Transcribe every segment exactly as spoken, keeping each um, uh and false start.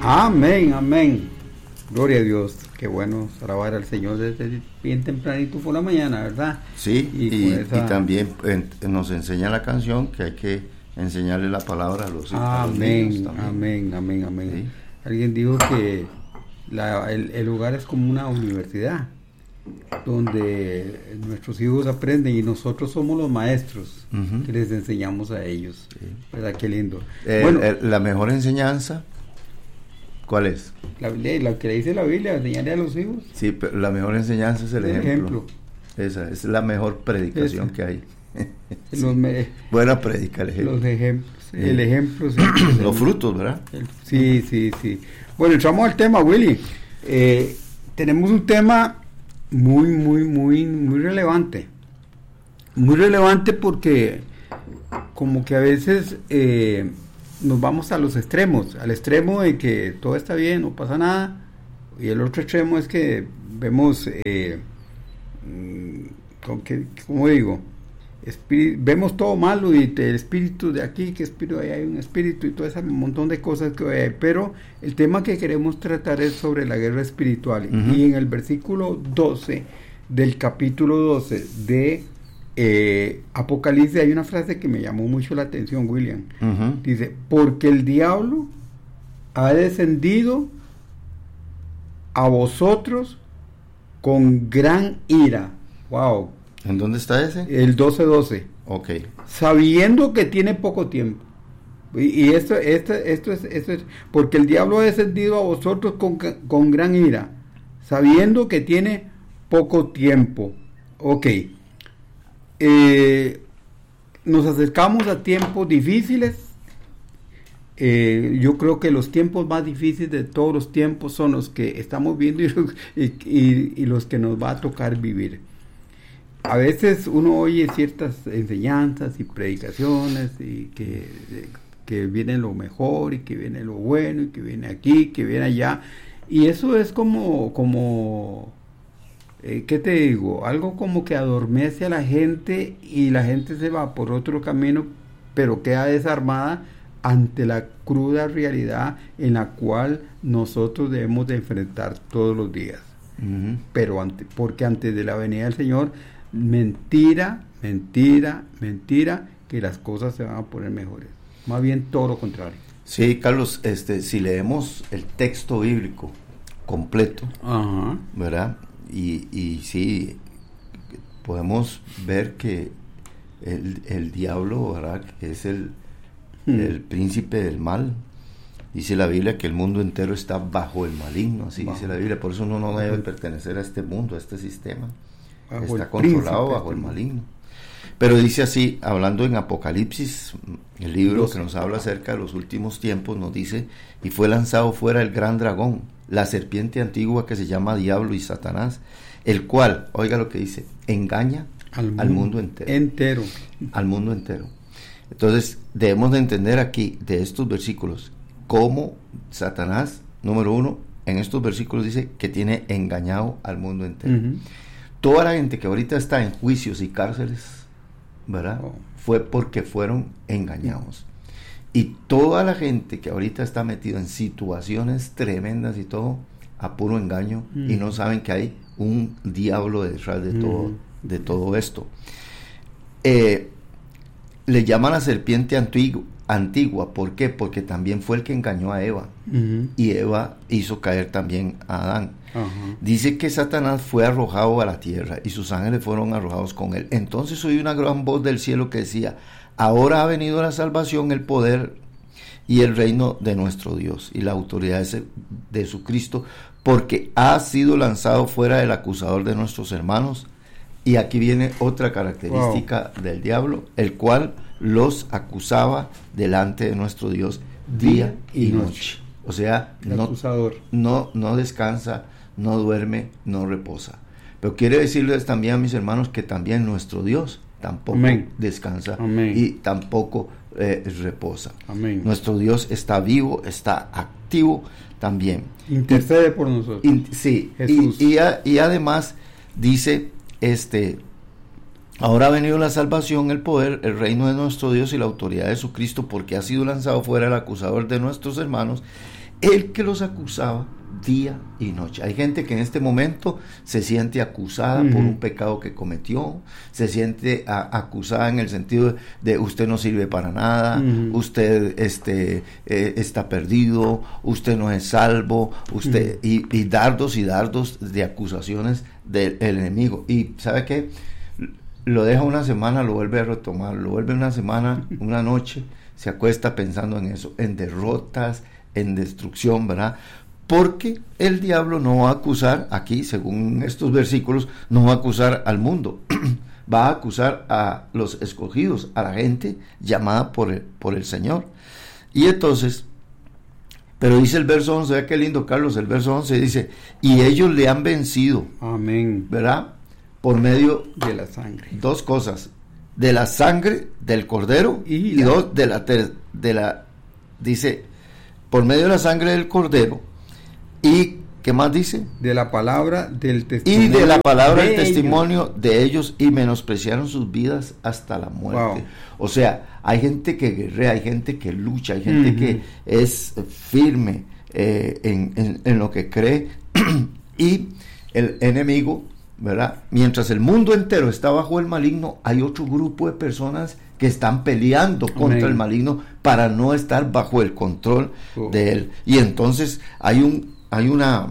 Amén, amén. Gloria a Dios. Qué bueno alabar al Señor desde bien tempranito por la mañana, ¿verdad? Sí, y, y, esa... y también en, nos enseña la canción que hay que enseñarle la palabra a los hijos. Amén, amén, amén, amén. ¿Sí? Alguien dijo que la, el, el hogar es como una universidad donde nuestros hijos aprenden y nosotros somos los maestros uh-huh. que les enseñamos a ellos. Sí. ¿Verdad? Qué lindo. Eh, bueno, eh, la mejor enseñanza, ¿cuál es? La, la que le dice la Biblia, enseñarle a los hijos. Sí, pero la mejor enseñanza es el, el ejemplo. ejemplo. Esa es la mejor predicación Esa. que hay. Sí. Los me, Buena predica el ejemplo. Los ejemplos, sí. el ejemplo. Sí, los frutos, ¿verdad? El, sí, sí, sí. Bueno, entramos al tema, Willy. Eh, tenemos un tema muy, muy, muy, muy relevante. Muy relevante porque como que a veces eh, nos vamos a los extremos, al extremo de que todo está bien, no pasa nada, y el otro extremo es que vemos, eh, ¿con qué, ¿cómo digo? Espíritu, vemos todo malo y el espíritu de aquí, que espíritu ahí hay un espíritu y todo ese montón de cosas que hay, pero el tema que queremos tratar es sobre la guerra espiritual. Uh-huh. Y en el versículo doce del capítulo doce de eh, Apocalipsis hay una frase que me llamó mucho la atención, William. Uh-huh. Dice, porque el diablo ha descendido a vosotros con gran ira. Wow. ¿En dónde está ese? El doce doce. Ok. Sabiendo que tiene poco tiempo. Y, y esto, esto, esto, es, esto es, porque el diablo ha descendido a vosotros con, con gran ira, sabiendo que tiene poco tiempo. Ok. Eh, nos acercamos a tiempos difíciles. Eh, yo creo que los tiempos más difíciles de todos los tiempos son los que estamos viendo y, y, y, y los que nos va a tocar vivir. A veces uno oye ciertas enseñanzas y predicaciones y que, que viene lo mejor y que viene lo bueno y que viene aquí, que viene allá, y eso es como, como eh, ¿qué te digo? Algo como que adormece a la gente y la gente se va por otro camino, pero queda desarmada ante la cruda realidad en la cual nosotros debemos de enfrentar todos los días. Uh-huh. Pero ante, porque antes de la venida del Señor, mentira, mentira, mentira, que las cosas se van a poner mejores. Más bien todo lo contrario. Sí, Carlos, este, si leemos el texto bíblico completo, uh-huh. ¿verdad? Y, y sí, podemos ver que el, el diablo, ¿verdad? Que es el, hmm. el príncipe del mal. Dice la Biblia que el mundo entero está bajo el maligno, así bajo. Dice la Biblia. Por eso uno no debe pertenecer a este mundo, a este sistema. Bajo está controlado bajo el maligno. Pero dice así, hablando en Apocalipsis, el libro Dios. que nos habla acerca de los últimos tiempos, nos dice, y fue lanzado fuera el gran dragón, la serpiente antigua que se llama Diablo y Satanás, el cual, oiga lo que dice, engaña al mundo, al mundo entero, entero. Al mundo entero. Entonces, debemos de entender aquí, de estos versículos, cómo Satanás, número uno, en estos versículos dice que tiene engañado al mundo entero. Uh-huh. Toda la gente que ahorita está en juicios y cárceles, ¿verdad? Oh. Fue porque fueron engañados. Y toda la gente que ahorita está metida en situaciones tremendas y todo, a puro engaño, mm. y no saben que hay un diablo detrás de, mm. todo, de todo esto. Eh, le llaman la serpiente antigua, antigua, ¿por qué? Porque también fue el que engañó a Eva, mm-hmm. y Eva hizo caer también a Adán. Uh-huh. Dice que Satanás fue arrojado a la tierra y sus ángeles fueron arrojados con él. Entonces oí una gran voz del cielo que decía, ahora ha venido la salvación, el poder y el reino de nuestro Dios y la autoridad de su Cristo, porque ha sido lanzado fuera el acusador de nuestros hermanos. Y aquí viene otra característica wow. del diablo, el cual los acusaba delante de nuestro Dios día y noche. noche. O sea, no, no, no descansa, no duerme, no reposa. Pero quiere decirles también a mis hermanos que también nuestro Dios tampoco Amén. descansa Amén. y tampoco eh, reposa. Amén. Nuestro Dios está vivo, está activo también. Intercede por nosotros. In, sí, Jesús. Y, y, a, y además dice, este, ahora ha venido la salvación, el poder, el reino de nuestro Dios y la autoridad de su Cristo, porque ha sido lanzado fuera el acusador de nuestros hermanos, el que los acusaba día y noche. Hay gente que en este momento se siente acusada uh-huh. por un pecado que cometió, se siente a, acusada en el sentido de, de usted no sirve para nada, uh-huh. usted este, eh, está perdido, usted no es salvo, usted uh-huh. y, y dardos y dardos de acusaciones del enemigo. Y ¿sabe qué? Lo deja una semana, lo vuelve a retomar, lo vuelve una semana, una noche, se acuesta pensando en eso, en derrotas, en destrucción, ¿verdad? Porque el diablo no va a acusar, aquí según estos versículos, no va a acusar al mundo, va a acusar a los escogidos, a la gente llamada por el, por el Señor. Y entonces, pero dice el verso once, vea qué lindo, Carlos, el verso once dice, y ellos le han vencido. Amén. ¿Verdad? Por medio de la sangre. Dos cosas, de la sangre del Cordero y, y la... dos, de la, de la, dice, por medio de la sangre del Cordero. ¿Y qué más dice? De la palabra del testimonio. Y de la palabra de del ellos. testimonio de ellos, y menospreciaron sus vidas hasta la muerte. Wow. O sea, hay gente que guerrea, hay gente que lucha, hay gente uh-huh. que es firme eh, en, en, en lo que cree. Y el enemigo, ¿verdad? Mientras el mundo entero está bajo el maligno, hay otro grupo de personas que están peleando contra Amén. El maligno para no estar bajo el control uh. de él. Y entonces hay un hay una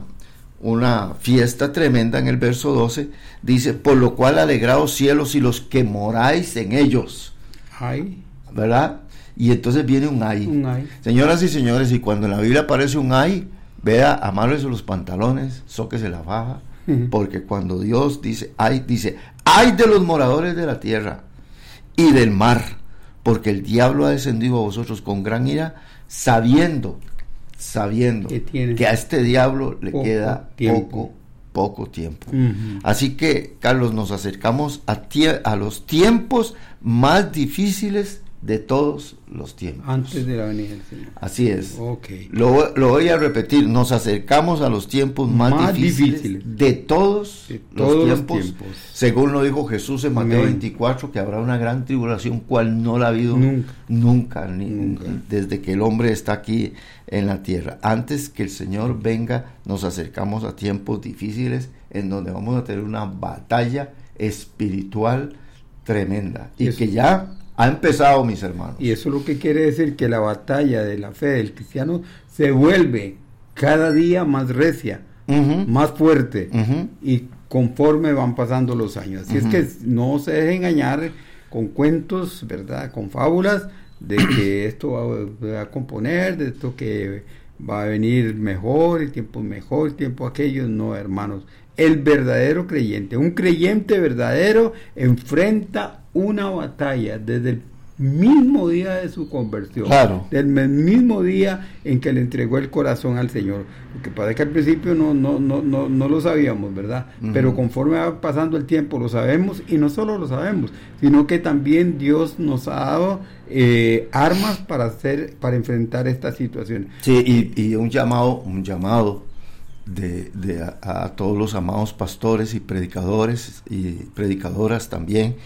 una fiesta tremenda en el verso doce, dice, por lo cual alegraos cielos y los que moráis en ellos. Ay. ¿Verdad? Y entonces viene un ay. Un ay. Señoras y señores, y cuando en la Biblia aparece un ay, vea, amárrese los pantalones, zóquese la faja, uh-huh. porque cuando Dios dice ay, dice, ay de los moradores de la tierra y del mar, porque el diablo ha descendido a vosotros con gran ira, sabiendo, sabiendo que, que a este diablo le poco queda tiempo. poco, poco tiempo. Uh-huh. Así que, Carlos, nos acercamos a, tie- a los tiempos más difíciles de todos los tiempos. Antes de la venida del Señor. Así es. Okay. Lo, lo voy a repetir, nos acercamos a los tiempos más, más difíciles, difíciles de todos, de los, todos tiempos, los tiempos, según lo dijo Jesús en Mateo Amén. veinticuatro, que habrá una gran tribulación, cual no la ha habido nunca, nunca, ni, nunca, desde que el hombre está aquí en la tierra. Antes que el Señor venga, nos acercamos a tiempos difíciles en donde vamos a tener una batalla espiritual tremenda, y Eso. que ya ha empezado, mis hermanos. Y eso es lo que quiere decir que la batalla de la fe del cristiano se vuelve cada día más recia, uh-huh. más fuerte, uh-huh. y conforme van pasando los años. Así uh-huh. es que no se deje engañar con cuentos, ¿verdad? Con fábulas de que esto va a componer, de esto que va a venir mejor, el tiempo mejor, el tiempo aquello. No, hermanos. El verdadero creyente, un creyente verdadero, enfrenta una batalla desde el mismo día de su conversión, claro. del mismo día en que le entregó el corazón al Señor. Lo que pasa es que al principio no, no, no, no, no lo sabíamos, ¿verdad? Uh-huh. Pero conforme va pasando el tiempo lo sabemos, y no solo lo sabemos, sino que también Dios nos ha dado eh, armas para hacer, para enfrentar esta situación. Sí, y, y un llamado, un llamado de, de a, a todos los amados pastores y predicadores y predicadoras también,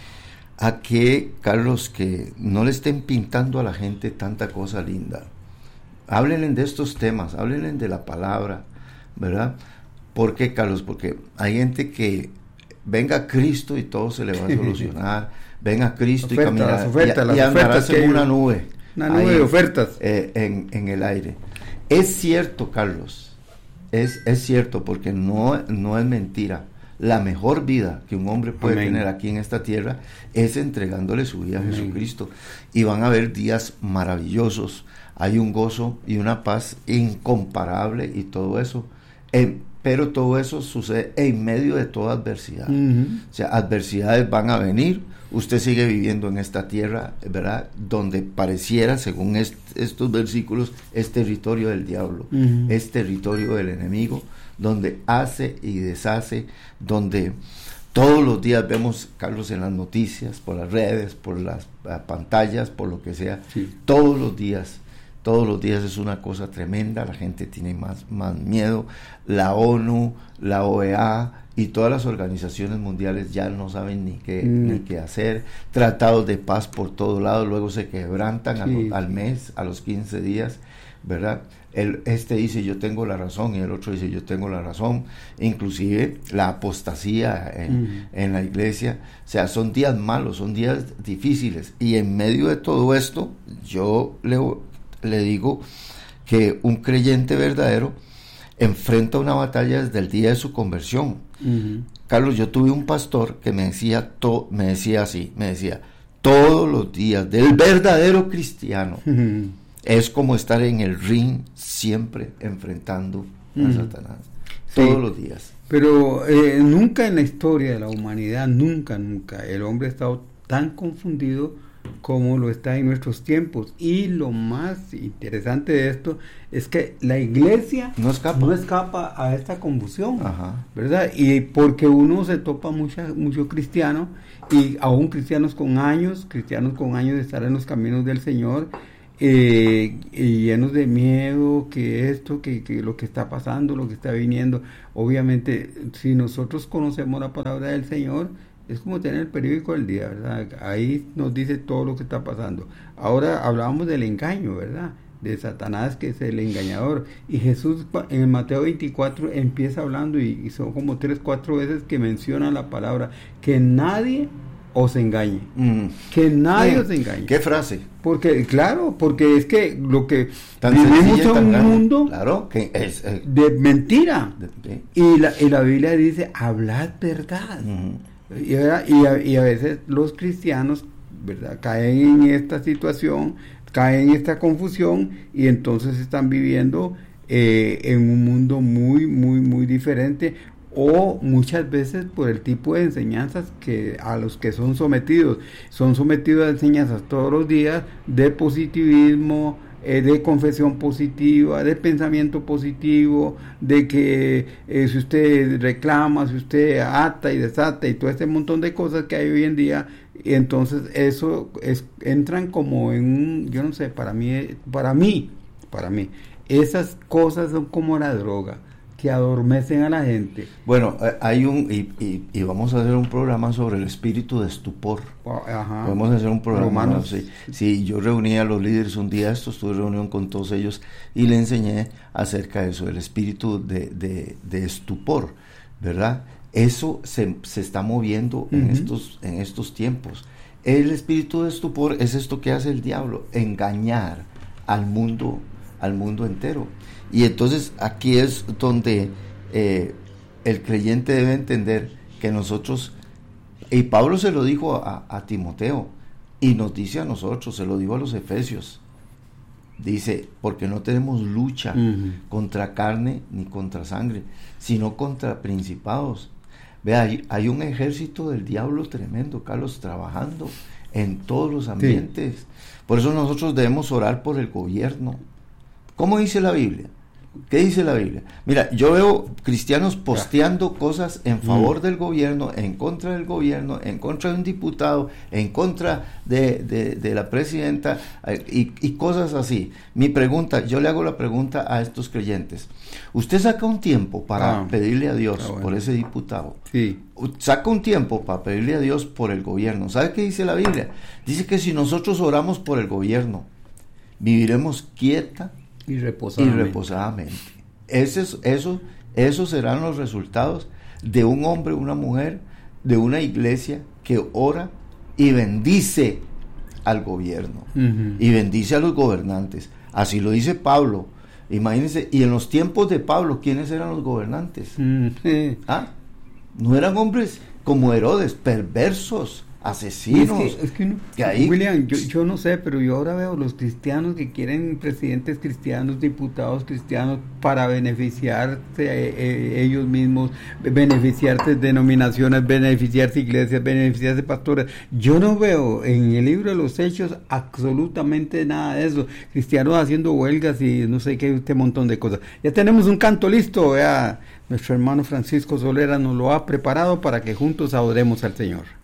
a que, Carlos, que no le estén pintando a la gente tanta cosa linda. Háblenle de estos temas, háblenle de la palabra, ¿verdad? ¿Por qué, Carlos? Porque hay gente que venga a Cristo y todo se le va a solucionar. Venga a Cristo oferta, y camina las ofertas, y, las y ofertas en una nube. Una nube ahí, de ofertas. Eh, en, en el aire. Es cierto, Carlos, es, es cierto, porque no, no es mentira. La mejor vida que un hombre puede Amén. Tener aquí en esta tierra es entregándole su vida Amén. A Jesucristo, y van a haber días maravillosos, hay un gozo y una paz incomparable y todo eso, eh, pero todo eso sucede en medio de toda adversidad. Uh-huh. O sea, adversidades van a venir, usted sigue viviendo en esta tierra, ¿verdad? Donde pareciera, según est- estos versículos, es territorio del diablo, uh-huh. es territorio del enemigo, donde hace y deshace, donde todos los días vemos, Carlos, en las noticias, por las redes, por las uh, pantallas, por lo que sea, sí. todos los días, todos los días es una cosa tremenda, la gente tiene más, más miedo, la ONU, la O E A y todas las organizaciones mundiales ya no saben ni qué, mm. ni qué hacer, tratados de paz por todos lados, luego se quebrantan sí. a lo, al mes, a los quince días, ¿verdad? El, este dice yo tengo la razón y el otro dice yo tengo la razón, inclusive la apostasía en, mm. en la iglesia. O sea, son días malos, son días difíciles, y en medio de todo esto yo le, le digo que un creyente verdadero enfrenta una batalla desde el día de su conversión. Uh-huh. Carlos, yo tuve un pastor que me decía, to, me decía así, me decía, todos los días del verdadero cristiano uh-huh. es como estar en el ring siempre enfrentando uh-huh. a Satanás, todos sí, los días. Pero eh, nunca en la historia de la humanidad, nunca, nunca, el hombre ha estado tan confundido como lo está en nuestros tiempos. Y lo más interesante de esto es que la iglesia no escapa, no escapa a esta confusión. Ajá. ¿Verdad? Y porque uno se topa mucha, mucho cristiano, y aún cristianos con años, cristianos con años de estar en los caminos del Señor, eh, y llenos de miedo, que esto, que, que lo que está pasando, lo que está viniendo. Obviamente, si nosotros conocemos la palabra del Señor, es como tener el periódico del día, ¿verdad? Ahí nos dice todo lo que está pasando. Ahora hablábamos del engaño, ¿verdad? De Satanás, que es el engañador. Y Jesús en Mateo veinticuatro empieza hablando, y, y son como tres, cuatro veces que menciona la palabra, que nadie os engañe. Mm. Que nadie mm. os engañe. ¿Qué frase? Porque, claro, porque es que lo que tan vivimos en un grande, mundo claro, que es, eh, de mentira. De, de, y, la, y la Biblia dice, hablad verdad. Mm. Y, y, a, y a veces los cristianos, ¿verdad?, caen en esta situación, caen en esta confusión, y entonces están viviendo eh, en un mundo muy, muy, muy diferente, o muchas veces por el tipo de enseñanzas que a los que son sometidos, son sometidos a enseñanzas todos los días de positivismo, Eh, de confesión positiva, de pensamiento positivo, de que eh, si usted reclama, si usted ata y desata y todo este montón de cosas que hay hoy en día, y entonces eso es, entran como en un, yo no sé, para mí, para mí, para mí, esas cosas son como la droga, que adormecen a la gente. Bueno, hay un, y, y, y vamos a hacer un programa sobre el espíritu de estupor. Ajá. Podemos hacer un programa, ¿no? Sí, sí, yo reuní a los líderes un día, esto, tuve reunión con todos ellos, y le enseñé acerca de eso, del espíritu de, de, de estupor, ¿verdad? Eso se, se está moviendo uh-huh. en estos, en estos tiempos. El espíritu de estupor es esto que hace el diablo, engañar al mundo, al mundo entero. Y entonces aquí es donde eh, el creyente debe entender que nosotros, y Pablo se lo dijo a, a Timoteo, y nos dice a nosotros, se lo dijo a los Efesios, dice, porque no tenemos lucha uh-huh. contra carne ni contra sangre, sino contra principados. Vea, hay, hay un ejército del diablo tremendo, Carlos, trabajando en todos los ambientes. Sí. Por eso nosotros debemos orar por el gobierno. ¿Cómo dice la Biblia? ¿Qué dice la Biblia? Mira, yo veo cristianos posteando cosas en favor mm. del gobierno, en contra del gobierno, en contra de un diputado, en contra de, de, de la presidenta, y, y cosas así. Mi pregunta, yo le hago la pregunta a estos creyentes. ¿Usted saca un tiempo para ah, pedirle a Dios ah, bueno. por ese diputado? Sí. Saca un tiempo para pedirle a Dios por el gobierno. ¿Sabe qué dice la Biblia? Dice que si nosotros oramos por el gobierno, viviremos quieta y reposadamente. Y reposadamente. Ese es, eso, esos serán los resultados de un hombre, una mujer, de una iglesia que ora y bendice al gobierno uh-huh. y bendice a los gobernantes. Así lo dice Pablo. Imagínense, y en los tiempos de Pablo, ¿quiénes eran los gobernantes? Uh-huh. ¿Ah? No eran hombres como Herodes, perversos, asesinos. Es que, es que no, que ahí, William, yo, yo no sé, pero yo ahora veo los cristianos que quieren presidentes cristianos, diputados cristianos, para beneficiarse eh, eh, ellos mismos, beneficiarse denominaciones, beneficiarse iglesias, beneficiarse pastores. Yo no veo en el libro de los Hechos absolutamente nada de eso. Cristianos haciendo huelgas y no sé qué, este montón de cosas. Ya tenemos un canto listo, vea, nuestro hermano Francisco Solera nos lo ha preparado para que juntos adoremos al Señor.